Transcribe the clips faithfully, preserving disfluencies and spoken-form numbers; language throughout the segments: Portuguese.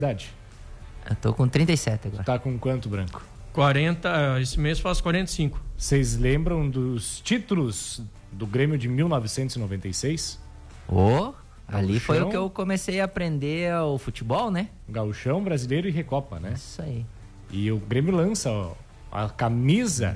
Idade? Eu tô com trinta e sete agora. Tá com quanto, Branco? quarenta, esse mês faço quarenta e cinco. Vocês lembram dos títulos do Grêmio de mil novecentos e noventa e seis? Ô, ali Gauchão, foi o que eu comecei a aprender o futebol, né? Gauchão, Brasileiro e Recopa, né? Isso aí. E o Grêmio lança ó, a camisa,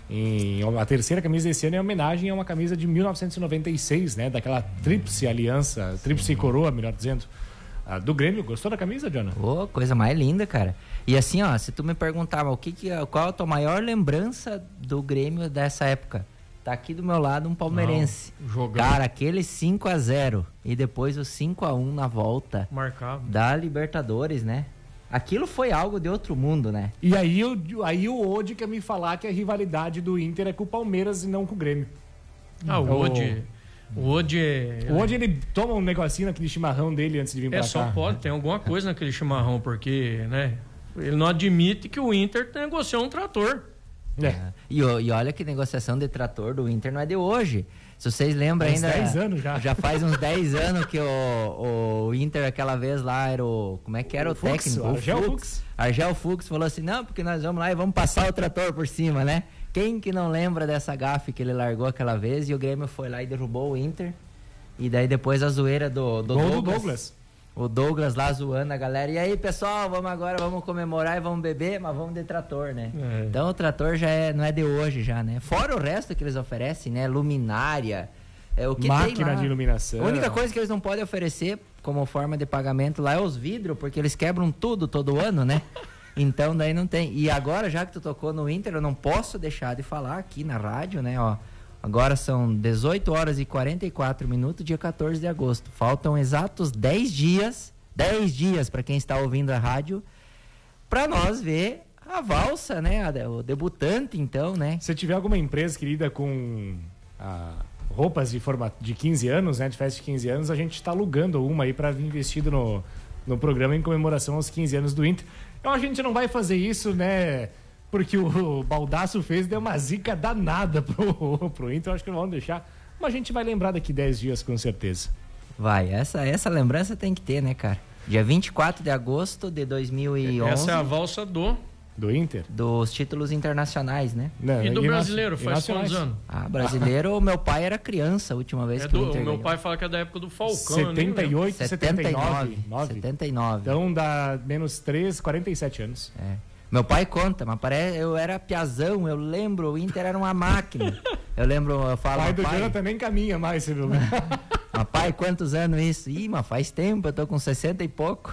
em, a terceira camisa desse ano é homenagem a uma camisa de mil novecentos e noventa e seis, né? Daquela tríplice aliança, tríplice coroa, melhor dizendo, a do Grêmio. Gostou da camisa, Jonah? Ô, coisa mais linda, cara. E assim, ó, se tu me perguntava o que que, qual a tua maior lembrança do Grêmio dessa época, tá aqui do meu lado um palmeirense. Não, jogando. Cara, aquele cinco a zero e depois o cinco a um na volta Marcava. da Libertadores, né? Aquilo foi algo de outro mundo, né? E aí, eu, aí o Odi quer me falar que a rivalidade do Inter é com o Palmeiras e não com o Grêmio. Ah, o O- Odi... O Odi é... O Odi, ele toma um negocinho naquele chimarrão dele antes de vir pra É, cá. só pode, tem alguma coisa naquele chimarrão, porque, né? Ele não admite que o Inter negociou um trator. É. E, o- e olha que negociação de trator do Inter não é de hoje. Se vocês lembram Faz ainda... dez anos já. Já faz uns dez anos que o, o Inter aquela vez lá era o... Como é que era o, O Fux, técnico? o O Argel Fux. Fux. Argel Fux falou assim, não, porque nós vamos lá e vamos passar o trator por cima, né? Quem que não lembra dessa gafe que ele largou aquela vez e o Grêmio foi lá e derrubou o Inter? E daí depois a zoeira do, do Gol Douglas. do Douglas. O Douglas lá zoando a galera. E aí, pessoal, vamos agora, vamos comemorar e vamos beber, mas vamos de trator, né? É. Então o trator já é, não é de hoje já, né? Fora o resto que eles oferecem, né? Luminária, é o que tem Máquina lá. de iluminação. A única coisa que eles não podem oferecer como forma de pagamento lá é os vidros, porque eles quebram tudo todo ano, né? Então daí não tem. E agora, já que tu tocou no Inter, eu não posso deixar de falar aqui na rádio, né? Ó, agora são dezoito horas e quarenta e quatro minutos, dia quatorze de agosto. Faltam exatos dez dias, dez dias para quem está ouvindo a rádio, para nós ver a valsa, né? A- O debutante, então, né? Se tiver alguma empresa que lida com ah, roupas de, forma, de quinze anos, né? De festa de quinze anos, a gente está alugando uma aí para vir investido no, no programa em comemoração aos quinze anos do Inter. Então a gente não vai fazer isso, né? Porque o Baldasso fez, deu uma zica danada pro, pro Inter. Eu acho que não vamos deixar. Mas a gente vai lembrar daqui dez dias, com certeza. Vai, essa, essa lembrança tem que ter, né, cara? Dia vinte e quatro de agosto de dois mil e onze. Essa é a valsa do... Do Inter? Dos títulos internacionais, né? Não, E do na- brasileiro, e faz nacionais. quantos anos? Ah, brasileiro, o meu pai era criança a última vez É que o do, Inter o meu ganhou. pai fala que é da época do Falcão. eu nem setenta e lembro. oito, setenta e nove. nove. setenta e nove. Então dá menos três, quarenta e sete anos. É. Meu pai conta, mas parece, eu era piazão, eu lembro, o Inter era uma máquina. Eu lembro, eu O falo, pai do pai, Jonathan nem caminha mais, você viu? mas pai, quantos anos isso? Ih, mas faz tempo, eu tô com sessenta e pouco.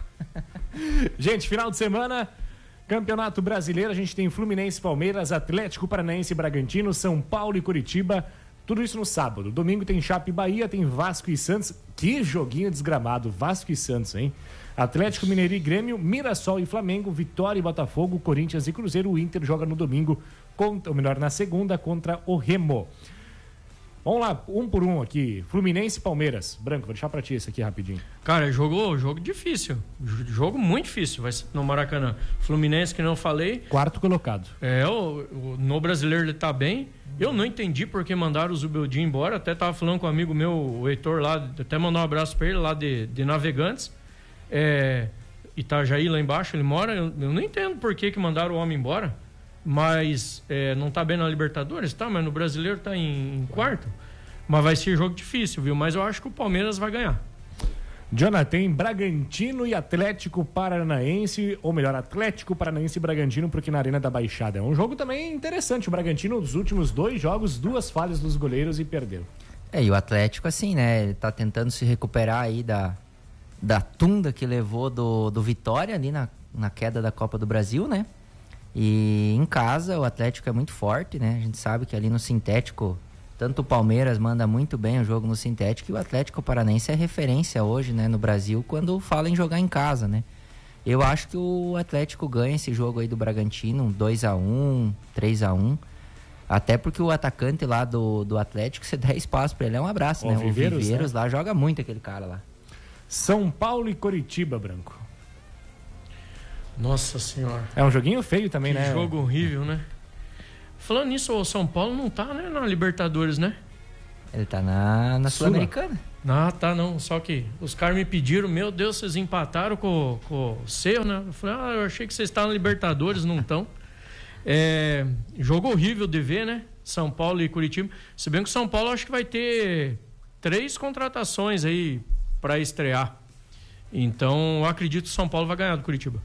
Gente, final de semana, Campeonato Brasileiro, a gente tem Fluminense, Palmeiras, Atlético Paranaense e Bragantino, São Paulo e Curitiba, tudo isso no sábado. Domingo tem Chape e Bahia, tem Vasco e Santos. Que joguinho desgramado, Vasco e Santos, hein? Atlético Mineiro e Grêmio, Mirassol e Flamengo, Vitória e Botafogo, Corinthians e Cruzeiro. O Inter joga no domingo, contra, ou melhor, na segunda, contra o Remo. Vamos lá, um por um aqui. Fluminense e Palmeiras. Branco, vou deixar pra ti esse aqui rapidinho. Cara, jogo, jogo difícil. J- Jogo muito difícil vai ser no Maracanã. Fluminense, que não eu falei. Quarto colocado. É, o, o- no brasileiro ele tá bem. Eu não entendi por que mandaram o Zubeldia embora. Até tava falando com um amigo meu, o Heitor lá, até mandar um abraço pra ele lá de, de Navegantes. É, Itajaí lá embaixo, ele mora. Eu, eu não entendo por que, que mandaram o homem embora. Mas é, não tá bem na Libertadores, tá? Mas no brasileiro tá em, em quarto. Mas vai ser jogo difícil, viu? Mas eu acho que o Palmeiras vai ganhar. Jonathan, Bragantino e Atlético Paranaense, ou melhor, Atlético Paranaense e Bragantino, porque na Arena da Baixada. É um jogo também interessante. O Bragantino, nos últimos dois jogos, duas falhas dos goleiros e perdeu. É, e o Atlético, assim, né? Ele tá tentando se recuperar aí da, da tunda que levou do, do Vitória ali na, na queda da Copa do Brasil, né? E em casa o Atlético é muito forte, né? A gente sabe que ali no sintético, tanto o Palmeiras manda muito bem o jogo no sintético e o Atlético Paranaense é referência hoje, né, no Brasil, quando fala em jogar em casa, né? Eu acho que o Atlético ganha esse jogo aí do Bragantino, dois a um, três a um. Até porque o atacante lá do, do Atlético, você dá espaço pra ele, é um abraço, O né? Viveiros, o Viveiros né? lá joga muito aquele cara lá. São Paulo e Coritiba, Branco. Nossa senhora. É um joguinho feio também, Que né? jogo horrível, né? Falando nisso, o São Paulo não tá, né, na Libertadores, né? Ele tá na, na Sula. Sul-Americana. Ah, tá, não. Só que os caras me pediram, meu Deus, vocês empataram com, com o Cerro, né? Eu falei, ah, eu achei que vocês estavam na Libertadores, não estão. É, jogo horrível de ver, né? São Paulo e Curitiba. Se bem que o São Paulo acho que vai ter três contratações aí para estrear. Então, eu acredito que o São Paulo vai ganhar do Curitiba.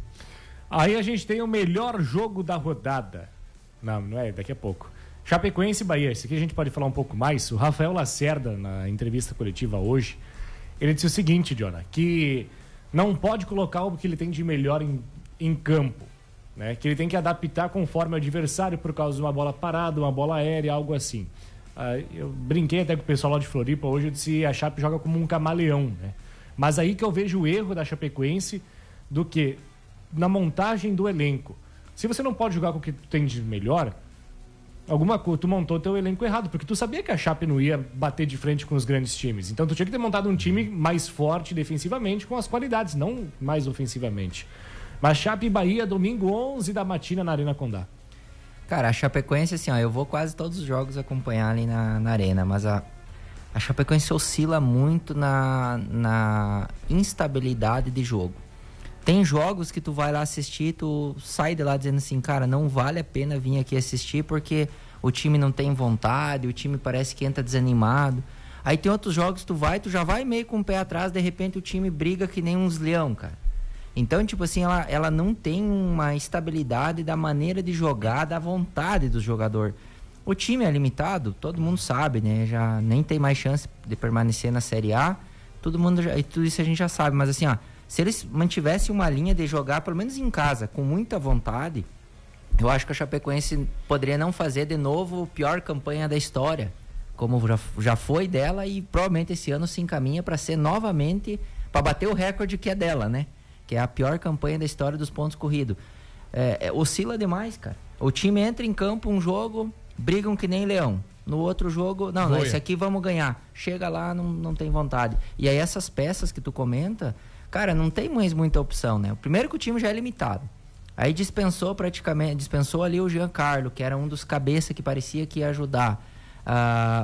Aí a gente tem o melhor jogo da rodada. Não, não é, daqui a pouco. Chapecoense e Bahia. Esse aqui a gente pode falar um pouco mais. O Rafael Lacerda, na entrevista coletiva hoje, ele disse o seguinte, Jonah, que não pode colocar o que ele tem de melhor em, em campo, né? Que ele tem que adaptar conforme o adversário por causa de uma bola parada, uma bola aérea, algo assim. Ah, eu brinquei até com o pessoal lá de Floripa hoje, eu disse a Chape joga como um camaleão, né? Mas aí que eu vejo o erro da Chapecoense do que na montagem do elenco. Se você não pode jogar com o que tu tem de melhor, alguma coisa, tu montou teu elenco errado, porque tu sabia que a Chape não ia bater de frente com os grandes times. Então tu tinha que ter montado um time mais forte defensivamente, com as qualidades, não mais ofensivamente. Mas Chape e Bahia, domingo onze da matina na Arena Condá. Cara, a Chapecoense, assim, ó, eu vou quase todos os jogos acompanhar ali na, na Arena, mas a, a Chapecoense oscila muito na, na instabilidade de jogo. Tem jogos que tu vai lá assistir, tu sai de lá dizendo assim, cara, não vale a pena vir aqui assistir porque o time não tem vontade, o time parece que entra desanimado. Aí tem outros jogos que tu vai, tu já vai meio com o pé atrás, de repente o time briga que nem uns leão, cara. Então, tipo assim, ela, ela não tem uma estabilidade da maneira de jogar, da vontade do jogador. O time é limitado, todo mundo sabe, né? Já nem tem mais chance de permanecer na Série A, todo mundo já, e tudo isso a gente já sabe, mas assim, ó, se eles mantivessem uma linha de jogar, pelo menos em casa, com muita vontade, eu acho que a Chapecoense poderia não fazer de novo a pior campanha da história, como já, já foi dela, e provavelmente esse ano se encaminha para ser novamente, para bater o recorde que é dela, né? Que é a pior campanha da história dos pontos corridos. É, é, oscila demais, cara. O time entra em campo, um jogo, brigam que nem leão. No outro jogo, não, não, esse aqui vamos ganhar. Chega lá, não, não tem vontade. E aí essas peças que tu comenta, cara, não tem mais muita opção, né? O primeiro que o time já é limitado. Aí dispensou praticamente, dispensou ali o Giancarlo, que era um dos cabeças que parecia que ia ajudar. Ah,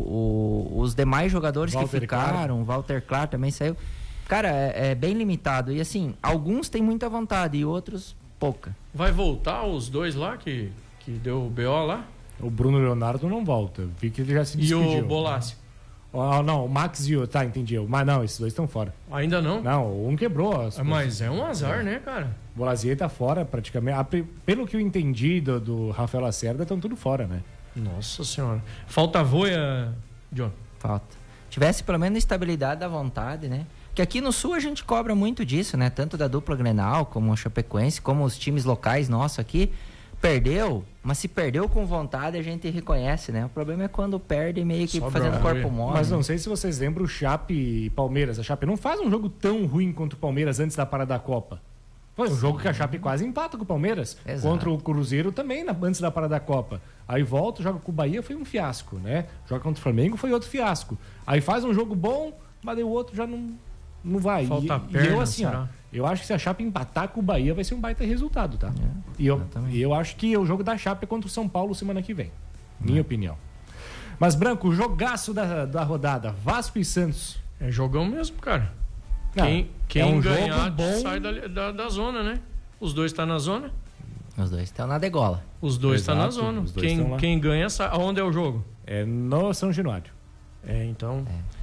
o, o, os demais jogadores Walter que ficaram, Clark. Walter Clark também saiu. Cara, é, é bem limitado. E assim, alguns têm muita vontade e outros pouca. Vai voltar os dois lá que, que deu o B O lá? O Bruno Leonardo não volta. Vi que ele já se despediu. E o Bolassi? Oh, não, o Max e o... Tá, entendi. Mas não, esses dois estão fora. Ainda não? Não, um quebrou. As Mas é um azar, é. né, cara? O Bolasier tá fora praticamente. Pelo que eu entendi do, do Rafael Lacerda, estão tudo fora, né? Nossa senhora. Falta voia, John? Falta. Tivesse pelo menos estabilidade da vontade, né? Que aqui no Sul a gente cobra muito disso, né? Tanto da dupla Grenal, como o Chapecoense, como os times locais nossos aqui. Perdeu, mas se perdeu com vontade a gente reconhece, né? O problema é quando perde meio que Sobra fazendo corpo mole. Mas não sei se vocês lembram o Chape e Palmeiras. A Chape não faz um jogo tão ruim quanto o Palmeiras antes da parada da Copa. Foi um Sim. jogo que a Chape quase empata com o Palmeiras. Exato. Contra o Cruzeiro também, antes da parada da Copa. Aí volta, joga com o Bahia, foi um fiasco, né? Joga contra o Flamengo, foi outro fiasco. Aí faz um jogo bom, mas daí o outro já não... Não vai. Falta e, perna, e eu assim, será? ó, eu acho que se a Chape empatar com o Bahia vai ser um baita resultado, tá? É, e eu, eu acho que o jogo da Chape é contra o São Paulo semana que vem. Minha é. opinião. Mas, Branco, o jogaço da, da rodada, Vasco e Santos. É jogão mesmo, cara. Não, quem quem é um ganhar bom... sai da, da, da zona, né? Os dois estão tá na zona. Os dois estão na degola. Os dois estão tá na zona. Quem, quem ganha sai. Onde é o jogo? É no São Januário. É, então... É.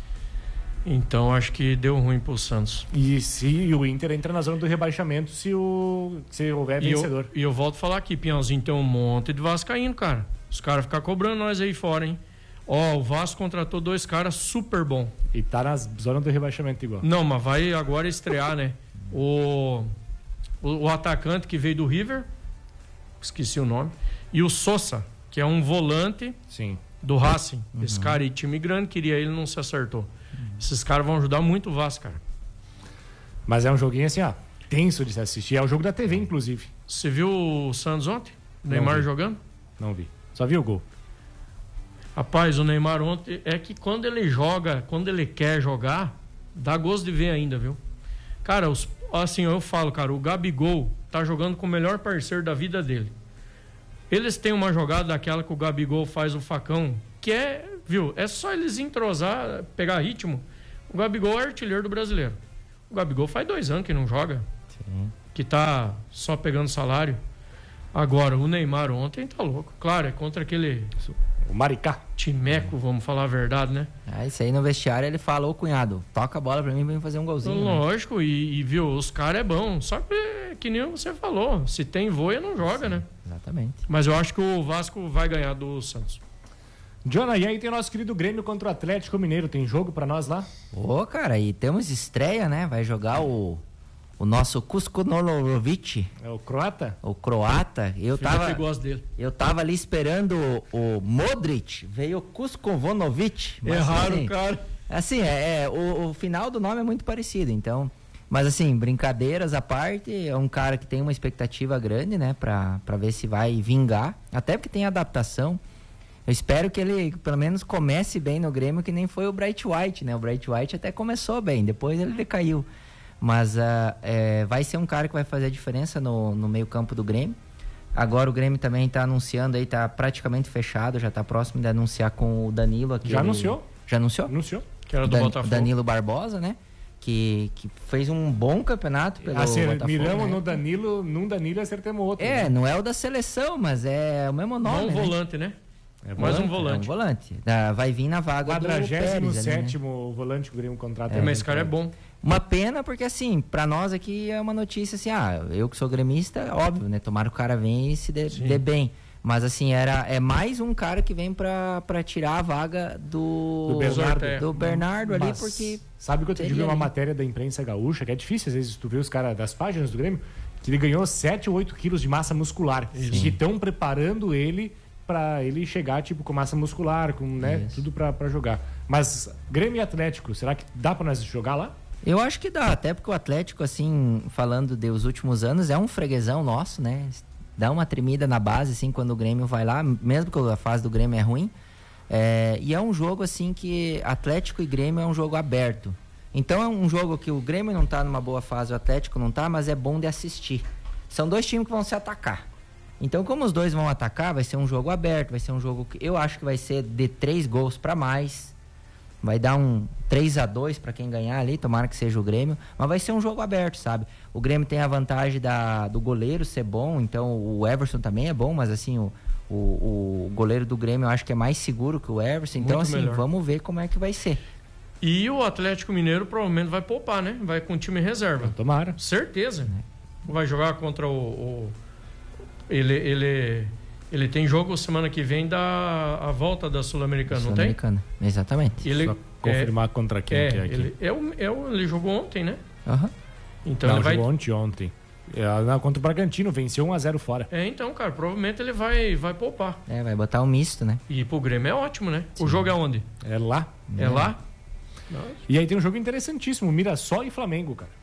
Então acho que deu ruim pro Santos. E se o Inter entra na zona do rebaixamento se, o, se houver e vencedor. Eu, e eu volto a falar aqui, Pinhãozinho, tem um monte de vascaíno, cara. Os caras ficam cobrando nós aí fora, hein? Ó, o Vasco contratou dois caras super bom. E tá na zona do rebaixamento igual. Não, mas vai agora estrear, né? O, o, o atacante que veio do River, esqueci o nome, e o Sosa, que é um volante Sim. do Racing. Uhum. Esse cara aí, time grande, queria ele, não se acertou. Esses caras vão ajudar muito o Vasco, cara. Mas é um joguinho assim, ó, tenso de se assistir. É o jogo da T V, inclusive. Você viu o Santos ontem? O Neymar jogando? Não vi. Só vi o gol. Rapaz, o Neymar ontem é que quando ele joga, quando ele quer jogar, dá gosto de ver ainda, viu? Cara, os, assim, eu falo, cara, o Gabigol tá jogando com o melhor parceiro da vida dele. Eles têm uma jogada daquela que o Gabigol faz o facão, que é, viu, é só eles entrosar, pegar ritmo. O Gabigol é artilheiro do Brasileiro. O Gabigol faz dois anos que não joga. Sim. Que tá só pegando salário. Agora, o Neymar ontem tá louco. Claro, é contra aquele O Maricá. timeco, vamos falar a verdade, né? Ah, isso aí no vestiário ele falou, cunhado, toca a bola pra mim pra mim fazer um golzinho. Né? Lógico, e, e viu, os caras é bom. Só que, que nem você falou, se tem voia, não joga, Sim, né? Exatamente. Mas eu acho que o Vasco vai ganhar do Santos. Jonah, e aí tem o nosso querido Grêmio contra o Atlético Mineiro. Tem jogo pra nós lá? Ô, cara, e temos estreia, né? Vai jogar o, o nosso Kusko Nolovic, É o croata? o croata. Eu tava, Eu gosto dele. eu tava ali esperando o, o Modric, veio o Kusko Vonovic. mas, Erraram, assim, cara. Assim, é, é, o, o final do nome é muito parecido, então... Mas assim, brincadeiras à parte, é um cara que tem uma expectativa grande, né? Pra, pra ver se vai vingar, até porque tem adaptação. Eu espero que ele, pelo menos, comece bem no Grêmio, que nem foi o Bright White, né? O Bright White até começou bem, depois ele decaiu. Mas uh, é, vai ser um cara que vai fazer a diferença no, no meio campo do Grêmio. Agora o Grêmio também está anunciando aí, está praticamente fechado, já está próximo de anunciar com o Danilo aqui. Já anunciou? Já anunciou? Anunciou. Que era do Dan- Botafogo. Danilo Barbosa, né? Que, que fez um bom campeonato pelo Assim, Botafogo. miramos né? no Danilo, num Danilo e acertamos outro. É, né? não é o da seleção, mas é o mesmo nome, Bom né? volante, né? É Mais um É um volante. volante. Ah, vai vir na vaga do Pérez quadragésimo ali, né? sétimo volante que o Grêmio contrata. Mas esse cara é bom. Uma pena, porque assim, pra nós aqui é uma notícia assim, ah, eu que sou gremista, óbvio, né? Tomara que o cara venha e se dê, dê bem. Mas assim, era, é mais um cara que vem pra, pra tirar a vaga do, Do Bernardo. do Bernardo ali, Mas porque... sabe que eu tive teria uma ali. matéria da imprensa gaúcha, que é difícil, às vezes, tu vê os caras das páginas do Grêmio, que ele ganhou sete ou oito quilos de massa muscular. E que estão preparando ele pra ele chegar, tipo, com massa muscular, com, né, Isso. tudo pra, pra jogar. Mas Grêmio e Atlético, será que dá pra nós jogar lá? Eu acho que dá, até porque o Atlético, assim, falando dos últimos anos, é um freguesão nosso, né? Dá uma tremida na base, assim, quando o Grêmio vai lá, mesmo que a fase do Grêmio é ruim. É, e é um jogo, assim, que Atlético e Grêmio é um jogo aberto. Então é um jogo que o Grêmio não tá numa boa fase, o Atlético não tá, mas é bom de assistir. São dois times que vão se atacar. Então, como os dois vão atacar, vai ser um jogo aberto, vai ser um jogo que eu acho que vai ser de três gols para mais. Vai dar um três a dois para quem ganhar ali, tomara que seja o Grêmio. Mas vai ser um jogo aberto, sabe? O Grêmio tem a vantagem da, do goleiro ser bom, então o Everson também é bom, mas assim, o, o, o goleiro do Grêmio eu acho que é mais seguro que o Everson. Então, Muito assim, melhor. vamos ver como é que vai ser. E o Atlético Mineiro provavelmente vai poupar, né? Vai com time reserva. Tomara. Certeza. Vai jogar contra o... o- Ele, ele, ele tem jogo semana que vem da a volta da Sul-Americana, não tem? Sul-Americana, exatamente. Ele, Só confirmar contra quem é, que é aqui. ele, é o, é o- ele jogou ontem, né? Aham. Então Não, ele vai... jogou ontem, ontem. É, não, contra o Bragantino, venceu um a zero fora. É, então, cara, provavelmente ele vai, vai poupar. É, vai botar um misto, né? E pro Grêmio é ótimo, né? O jogo é onde? É lá. É lá? E aí tem um jogo interessantíssimo, Mirassol e Flamengo, cara.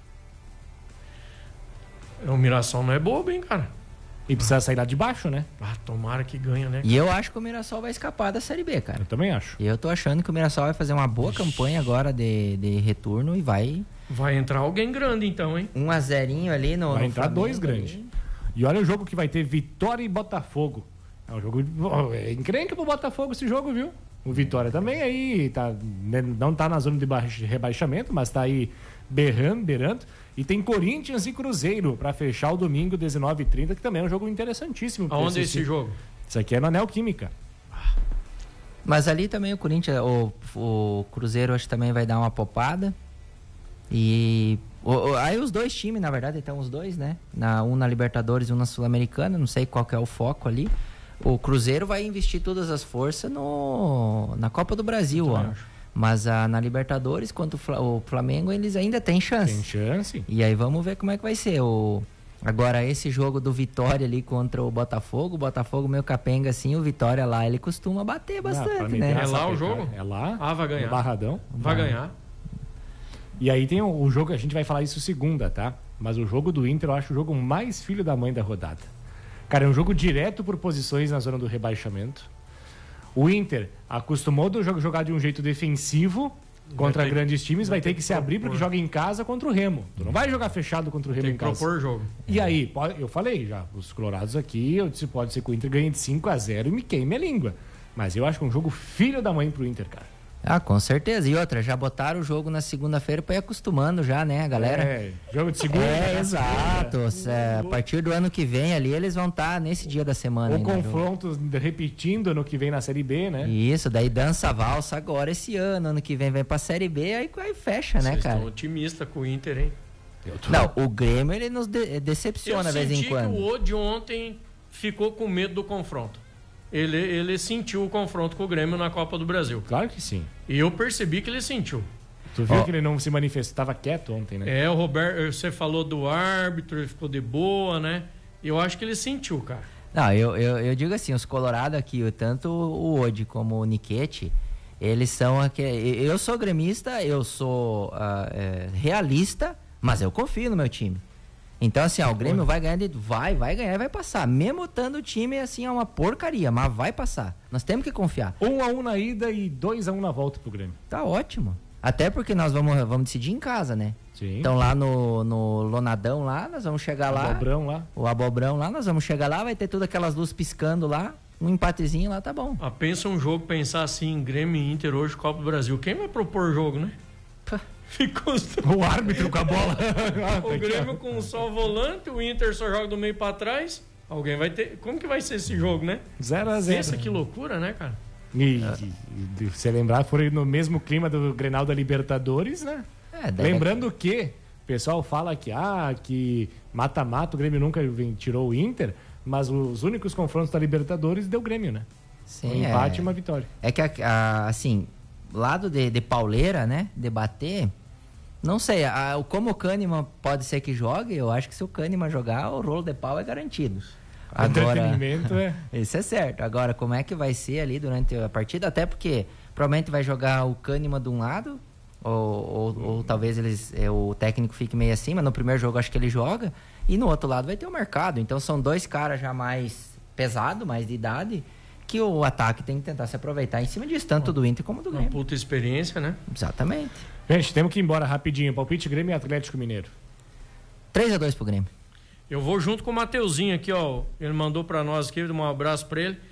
O Mirassol não é bobo, hein, cara? E precisa sair lá de baixo, né? Ah, tomara que ganha, né? E eu acho que o Mirassol vai escapar da Série B, cara. Eu também acho. Eu tô achando que o Mirassol vai fazer uma boa campanha agora de, de retorno e vai Vai entrar alguém grande, então, hein? um a zerinho ali no Vai no entrar Flamengo dois grandes. ali. E olha o jogo que vai ter Vitória e Botafogo. É um jogo oh, é encrenca pro Botafogo esse jogo, viu? O Vitória também aí tá, né, não tá na zona de baix- rebaixamento, mas tá aí berrando, beirando. E tem Corinthians e Cruzeiro pra fechar o domingo, dezenove e trinta, que também é um jogo interessantíssimo. pra Aonde é assistir. esse jogo? Isso aqui é na Neoquímica. Mas ali também o Corinthians, o, o Cruzeiro acho que também vai dar uma popada. E o- o- aí os dois times, na verdade, então os dois, né? Na, um na Libertadores e um na Sul-Americana, não sei qual que é o foco ali. O Cruzeiro vai investir todas as forças no, na Copa do Brasil, ó. também acho. Mas a, na Libertadores, quanto o Fla- o Flamengo, eles ainda têm chance. Tem chance. E aí vamos ver como é que vai ser. O... Agora, esse jogo do Vitória ali contra o Botafogo, o Botafogo meio capenga assim, o Vitória lá, ele costuma bater Ah, pra bastante, meter né? É essa lá o pegada. jogo? É lá. Ah, vai ganhar. No Barradão. Vai ganhar. E aí tem o, o jogo, a gente vai falar isso segunda, tá? Mas o jogo do Inter eu acho o jogo mais filho da mãe da rodada. Cara, é um jogo direto por posições na zona do rebaixamento. O Inter acostumou do jogo jogar de um jeito defensivo contra ter que- grandes times, vai, vai ter ter que que se abrir porque propor. joga em casa contra o Remo. Tu não vai jogar fechado contra o Remo Tem em que casa. propor jogo. E aí, pode- eu falei já, os colorados aqui, eu disse, pode ser que o Inter ganhe de cinco a zero e me queime a língua. Mas eu acho que é um jogo filho da mãe pro Inter, cara. Ah, com certeza. E outra, já botaram o jogo na segunda-feira para ir acostumando já, né, a galera? É, jogo de segunda. É, né? exato. É, a partir do ano que vem ali, eles vão estar tá nesse dia da semana. Ou confrontos jogo. repetindo ano que vem na Série B, né? Isso, daí dança valsa agora esse ano, ano que vem vem pra Série B, aí, aí fecha, Vocês né, cara? Estão otimista com o Inter, hein? Tô... Não, o Grêmio ele nos de decepciona de vez em quando. Eu senti que o Odi ontem ficou com medo do confronto. Ele, ele sentiu o confronto com o Grêmio na Copa do Brasil. Claro que sim. E eu percebi que ele sentiu. Tu viu oh. que ele não se manifestava quieto ontem, né? É, o Roberto, você falou do árbitro, ele ficou de boa, né? Eu acho que ele sentiu, cara. Não, eu, eu, eu digo assim, os Colorado aqui, tanto o Odi como o Niquete, eles são aqui. Eu sou gremista, eu sou uh, é, realista, mas eu confio no meu time. Então, assim, ó, o Grêmio vai ganhar, de, vai, vai ganhar e vai passar. Mesmo estando o time, assim, é uma porcaria, mas vai passar. Nós temos que confiar. Um a um na ida e dois a um na volta pro Grêmio. Tá ótimo. Até porque nós vamos, vamos decidir em casa, né? Sim. Então lá no, no Lonadão lá, nós vamos chegar lá. O Abobrão lá. O Abobrão lá, nós vamos chegar lá, vai ter todas aquelas luzes piscando lá. Um empatezinho lá, tá bom. Ah, pensa um jogo, pensar assim, Grêmio e Inter hoje, Copa do Brasil. Quem vai propor o jogo, né? Ficou... O árbitro com a bola. O Grêmio com só o volante, o Inter só joga do meio pra trás. Alguém vai ter... Como que vai ser esse jogo, né? zero a zero. Pensa que loucura, né, cara? E, é. e, e se lembrar, foram no mesmo clima do Grenal da Libertadores, né? É, Lembrando que o pessoal fala que, ah, que mata-mata, o Grêmio nunca vem, tirou o Inter, mas os únicos confrontos da Libertadores deu Grêmio, né? Sim, um empate é... e uma vitória. É que, a, assim, lado de, de pauleira, né? Debater... Não sei, a, como o Kahneman pode ser que jogue, eu acho que se o Kahneman jogar, o rolo de pau é garantido. Agora, entretenimento é... Isso é certo. Agora, como é que vai ser ali durante a partida? Até porque provavelmente vai jogar o Kahneman de um lado, ou, ou, hum. ou talvez eles, é, o técnico fique meio acima. No primeiro jogo acho que ele joga, e no outro lado vai ter o Mercado. Então são dois caras já mais pesados, mais de idade, que o ataque tem que tentar se aproveitar em cima disso, tanto do Inter como do Grêmio. Uma puta experiência, né? Exatamente. Gente, temos que ir embora rapidinho. Palpite Grêmio e Atlético Mineiro. três a dois pro Grêmio. Eu vou junto com o Mateuzinho aqui, ó. Ele mandou pra nós aqui, um abraço pra ele.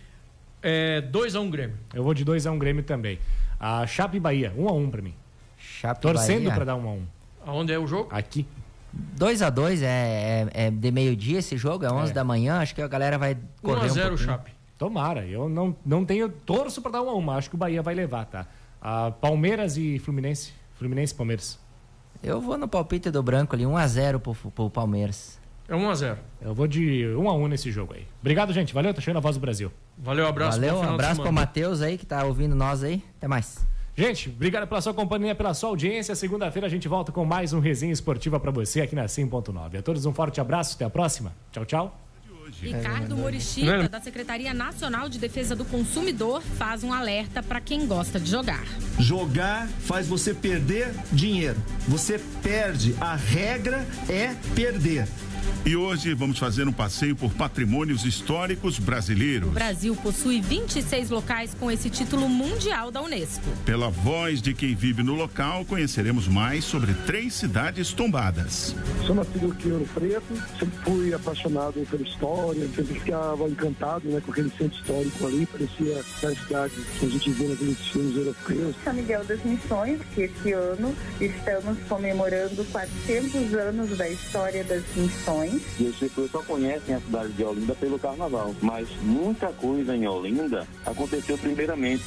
É dois a um Grêmio. Eu vou de dois a um Grêmio também. A Chape e Bahia, um a um pra mim. Chape Torcendo Bahia. pra dar um a um. Aonde é o jogo? Aqui. dois a dois é, é, é de meio-dia esse jogo, é onze é. da manhã. Acho que a galera vai correr um a zero um Chape. Tomara. Eu não, não tenho torço pra dar um a um, mas acho que o Bahia vai levar, tá? A Palmeiras e Fluminense. Fluminense e Palmeiras. Eu vou no palpite do branco ali, um a zero pro, pro Palmeiras. É um a zero. Eu vou de um a um nesse jogo aí. Obrigado, gente. Valeu, tá chegando a Voz do Brasil. Valeu, abraço. Valeu, um abraço pro Matheus aí que tá ouvindo nós aí. Até mais. Gente, obrigado pela sua companhia, pela sua audiência. Segunda-feira a gente volta com mais um Resenha Esportiva pra você aqui na cem ponto nove. A todos um forte abraço, até a próxima. Tchau, tchau. Ricardo Morichita, da Secretaria Nacional de Defesa do Consumidor, faz um alerta para quem gosta de jogar. Jogar faz você perder dinheiro. Você perde. A regra é perder. E hoje vamos fazer um passeio por patrimônios históricos brasileiros. O Brasil possui vinte e seis locais com esse título mundial da Unesco. Pela voz de quem vive no local, conheceremos mais sobre três cidades tombadas. Sou nascido aqui em Ouro Preto, sempre fui apaixonado pela história, sempre ficava encantado, né, com aquele centro histórico ali, parecia a cidade que a gente vê naqueles filmes europeus. São Miguel das Missões, que esse ano estamos comemorando quatrocentos anos da história das missões. E as pessoas só conhecem a cidade de Olinda pelo carnaval, mas muita coisa em Olinda aconteceu primeiramente.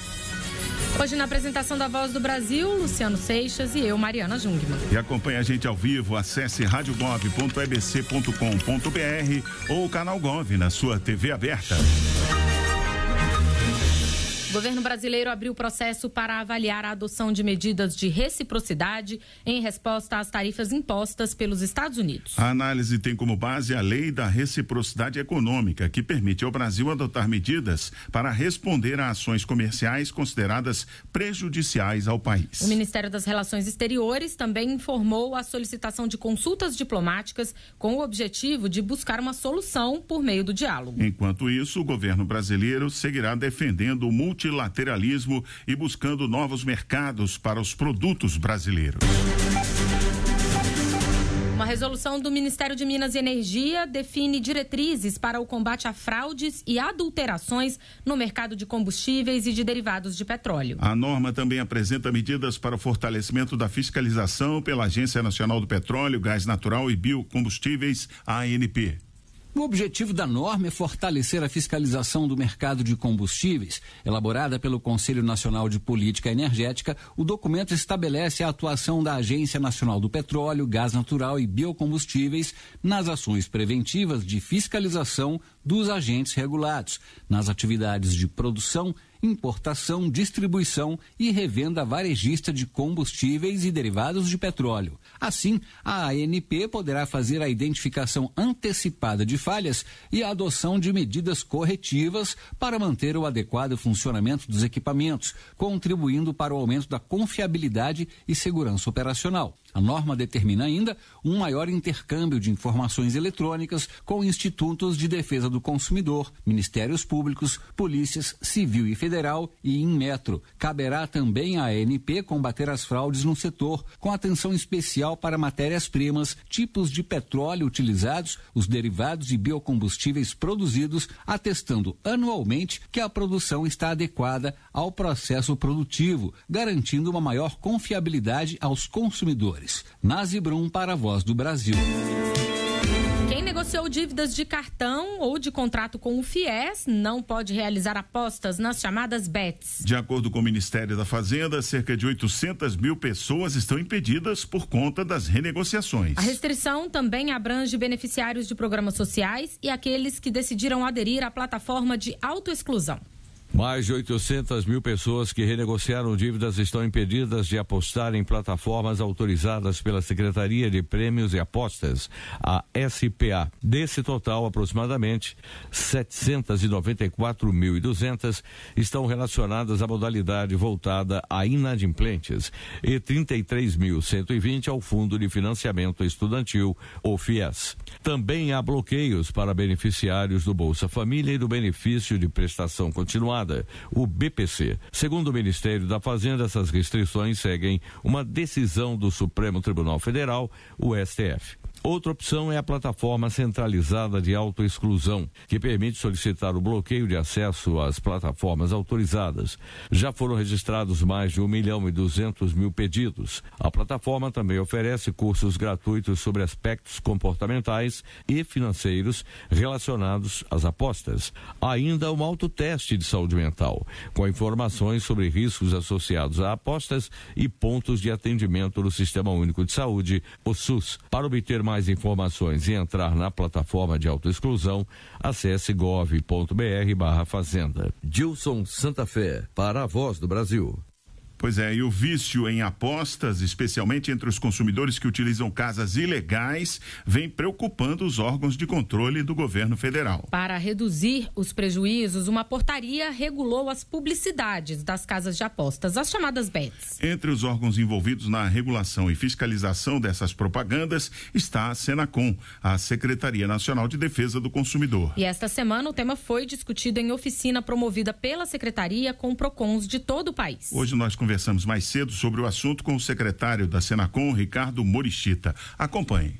Hoje na apresentação da Voz do Brasil, Luciano Seixas e eu, Mariana Jungmann. E acompanhe a gente ao vivo, acesse rádio gov ponto e b c ponto com ponto b r ou o canal Gov na sua T V aberta. O governo brasileiro abriu processo para avaliar a adoção de medidas de reciprocidade em resposta às tarifas impostas pelos Estados Unidos. A análise tem como base a Lei da Reciprocidade Econômica, que permite ao Brasil adotar medidas para responder a ações comerciais consideradas prejudiciais ao país. O Ministério das Relações Exteriores também informou a solicitação de consultas diplomáticas com o objetivo de buscar uma solução por meio do diálogo. Enquanto isso, o governo brasileiro seguirá defendendo o multilateralismo multilateralismo e buscando novos mercados para os produtos brasileiros. Uma resolução do Ministério de Minas e Energia define diretrizes para o combate a fraudes e adulterações no mercado de combustíveis e de derivados de petróleo. A norma também apresenta medidas para o fortalecimento da fiscalização pela Agência Nacional do Petróleo, Gás Natural e Biocombustíveis, A N P. O objetivo da norma é fortalecer a fiscalização do mercado de combustíveis. Elaborada pelo Conselho Nacional de Política Energética, o documento estabelece a atuação da Agência Nacional do Petróleo, Gás Natural e Biocombustíveis nas ações preventivas de fiscalização dos agentes regulados, nas atividades de produção, importação, distribuição e revenda varejista de combustíveis e derivados de petróleo. Assim, a A N P poderá fazer a identificação antecipada de falhas e a adoção de medidas corretivas para manter o adequado funcionamento dos equipamentos, contribuindo para o aumento da confiabilidade e segurança operacional. A norma determina ainda um maior intercâmbio de informações eletrônicas com institutos de defesa do consumidor, ministérios públicos, polícias civil e federal e Inmetro. Caberá também à A N P combater as fraudes no setor, com atenção especial para matérias-primas, tipos de petróleo utilizados, os derivados e biocombustíveis produzidos, atestando anualmente que a produção está adequada ao processo produtivo, garantindo uma maior confiabilidade aos consumidores. Nazi Brum para a Voz do Brasil. Quem negociou dívidas de cartão ou de contrato com o FIES não pode realizar apostas nas chamadas bets. De acordo com o Ministério da Fazenda, cerca de oitocentas mil pessoas estão impedidas por conta das renegociações. A restrição também abrange beneficiários de programas sociais e aqueles que decidiram aderir à plataforma de autoexclusão. Mais de oitocentas mil pessoas que renegociaram dívidas estão impedidas de apostar em plataformas autorizadas pela Secretaria de Prêmios e Apostas, a S P A. Desse total, aproximadamente setecentas e noventa e quatro mil e duzentas estão relacionadas à modalidade voltada a inadimplentes e trinta e três mil cento e vinte ao Fundo de Financiamento Estudantil, o FIES. Também há bloqueios para beneficiários do Bolsa Família e do Benefício de Prestação Continuada, o B P C. Segundo o Ministério da Fazenda, essas restrições seguem uma decisão do Supremo Tribunal Federal, o S T F. Outra opção é a plataforma centralizada de autoexclusão, que permite solicitar o bloqueio de acesso às plataformas autorizadas. Já foram registrados mais de um milhão e duzentos mil pedidos. A plataforma também oferece cursos gratuitos sobre aspectos comportamentais e financeiros relacionados às apostas. Ainda um autoteste de saúde mental, com informações sobre riscos associados a apostas e pontos de atendimento do Sistema Único de Saúde, o SUS. Para obter mais Mais informações e entrar na plataforma de autoexclusão, acesse gov ponto br barra fazenda. Gilson Santa Fé, para a Voz do Brasil. Pois é, e o vício em apostas, especialmente entre os consumidores que utilizam casas ilegais, vem preocupando os órgãos de controle do governo federal. Para reduzir os prejuízos, uma portaria regulou as publicidades das casas de apostas, as chamadas bets. Entre os órgãos envolvidos na regulação e fiscalização dessas propagandas está a Senacom, a Secretaria Nacional de Defesa do Consumidor. E esta semana o tema foi discutido em oficina promovida pela Secretaria com PROCONs de todo o país. Hoje nós conversamos mais cedo sobre o assunto com o secretário da Senacom, Ricardo Morichita. Acompanhe.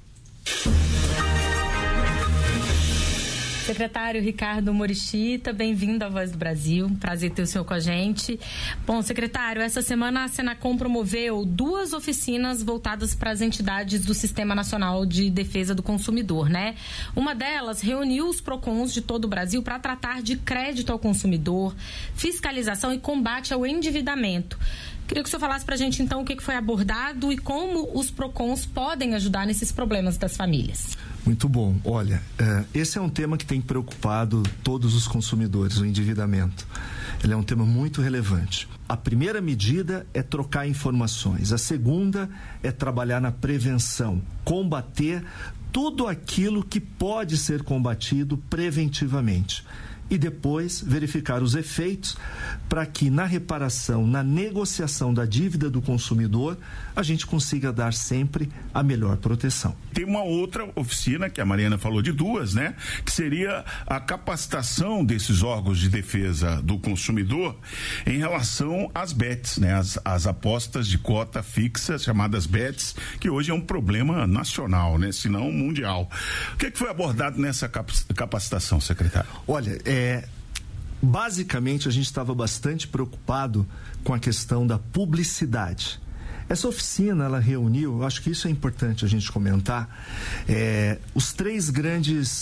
Secretário Ricardo Morichita, bem-vindo à Voz do Brasil. Prazer ter o senhor com a gente. Bom, secretário, essa semana a Senacom promoveu duas oficinas voltadas para as entidades do Sistema Nacional de Defesa do Consumidor, né? Uma delas reuniu os PROCONs de todo o Brasil para tratar de crédito ao consumidor, fiscalização e combate ao endividamento. Queria que o senhor falasse para a gente, então, o que foi abordado e como os PROCONs podem ajudar nesses problemas das famílias. Muito bom. Olha, esse é um tema que tem preocupado todos os consumidores, o endividamento. Ele é um tema muito relevante. A primeira medida é trocar informações. A segunda é trabalhar na prevenção, combater tudo aquilo que pode ser combatido preventivamente. e depois verificar os efeitos para que na reparação, na negociação da dívida do consumidor, a gente consiga dar sempre a melhor proteção. Tem uma outra oficina, que a Mariana falou de duas, né? Que seria a capacitação desses órgãos de defesa do consumidor em relação às bets, né? As, as apostas de cota fixa, chamadas bets, que hoje é um problema nacional, né? Se não mundial. O que, é que foi abordado nessa capacitação, secretário? Olha, é... basicamente a gente estava bastante preocupado com a questão da publicidade. Essa oficina, ela reuniu, eu acho que isso é importante a gente comentar, é, os três grandes